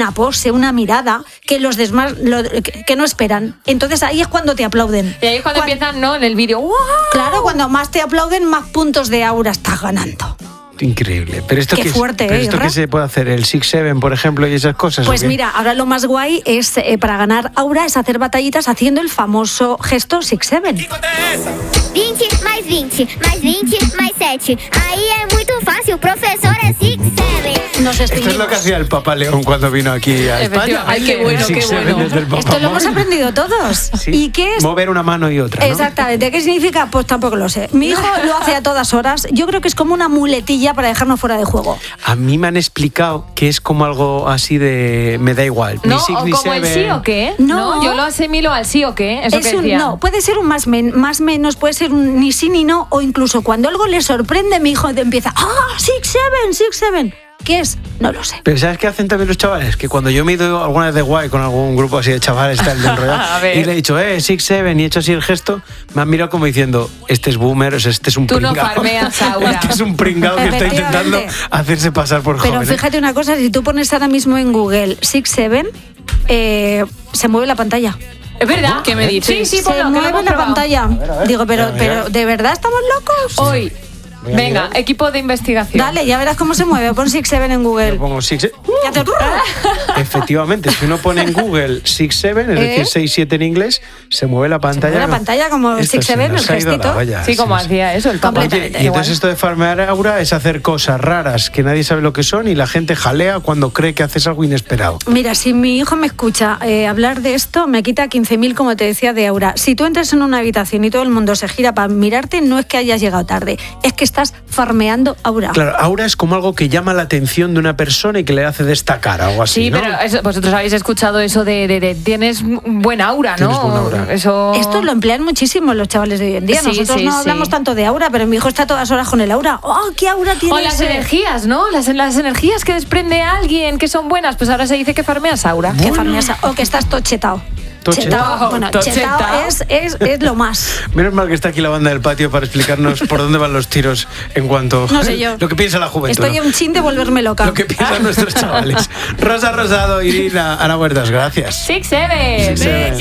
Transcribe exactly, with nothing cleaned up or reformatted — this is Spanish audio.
una pose, una mirada que los demás lo, que, que no esperan. Entonces ahí es cuando te aplauden. Y ahí es cuando, cuando empiezan, ¿no? En el vídeo. ¡Wow! Claro, cuando más te aplauden, más puntos de aura estás ganando. Increíble. Pero esto, Qué que, fuerte, pero ¿eh, esto que se puede hacer, el six seven, por ejemplo, y esas cosas. Pues mira, ahora lo más guay es, eh, para ganar aura, es hacer batallitas haciendo el famoso gesto six seven. veinte mais veinte, mais veinte, mais sete. Ahí es muy fácil, profesor es six seven. Nos Esto es lo que hacía el Papa León cuando vino aquí a España. Ay, qué bueno, qué bueno. Esto lo hemos aprendido todos. Sí. ¿Y qué es? Mover una mano y otra, ¿no? Exactamente. ¿Qué significa? Pues tampoco lo sé. Mi hijo lo hace a todas horas. Yo creo que es como una muletilla para dejarnos fuera de juego. A mí me han explicado que es como algo así de me da igual. No, ni six, o ni como el seven. sí o qué. No. No, yo lo asimilo al sí o qué. Eso Es que un, decía. no, puede ser un más, men, más menos, puede ser un ni sí ni no, o incluso cuando algo le sorprende, mi hijo te empieza, ¡ah, six seven, six seven! ¿Qué es? No lo sé. Pero ¿sabes qué hacen también los chavales? Que cuando yo me he ido alguna vez de guay con algún grupo así de chavales tal del rollo, A ver. y le he dicho, eh, six seven, y he hecho así el gesto, me han mirado como diciendo, este es boomer, o sea, este es un Tú no pringao. farmeas, Aura. Este es un pringao que está intentando Efectivamente. hacerse pasar por Pero joven. ¿eh? fíjate una cosa, si tú pones ahora mismo en Google six seven, eh, se mueve la pantalla. ¿Es verdad? ¿Qué me Sí, dices? sí, se ponlo, que lo mueve hemos la probado. pantalla. Digo, pero, Mira, mira. pero ¿de verdad estamos locos? Hoy. Voy a Venga, mirar. equipo de investigación. Dale, ya verás cómo se mueve. Pon six seven en Yo Google. pongo six, Ya te- efectivamente, si uno pone en Google six seven, es ¿Eh? decir, seis siete en inglés, se mueve la pantalla. mueve la pantalla como Esto six se seven, nos el ha ido la gestito. olla, Sí, como sí, sí. hacía eso el Papa. Oye, Completamente y entonces igual. esto de farmear aura es hacer cosas raras que nadie sabe lo que son y la gente jalea cuando cree que haces algo inesperado. Mira, si mi hijo me escucha eh, hablar de esto, me quita quince mil, como te decía, de aura. Si tú entras en una habitación y todo el mundo se gira para mirarte, no es que hayas llegado tarde, es que estás farmeando aura. Claro, aura es como algo que llama la atención de una persona y que le hace destacar, algo así, Sí, ¿no? pero eso, vosotros habéis escuchado eso de, de, de tienes buen aura, ¿no? Tienes buen aura. Eso... Esto lo emplean muchísimo los chavales de hoy en día. Sí, Nosotros sí, no sí. hablamos tanto de aura, pero mi hijo está todas horas con el aura. ¡Oh, qué aura tiene O las ese! energías, ¿no? Las, las energías que desprende alguien que son buenas, pues ahora se dice que farmeas aura. Que farmeas, o que estás tochetao. Tochetao. Chetao. Bueno, Tochetao. chetao es, es, es lo más. Menos mal que está aquí la banda del patio para explicarnos por dónde van los tiros en cuanto No sé yo. lo que piensa la juventud. Estoy a un chin de volverme loca. Lo que piensan nuestros chavales. Rosa Rosado, Irina, Ana Huertas, gracias. Six Seven. Six, seven.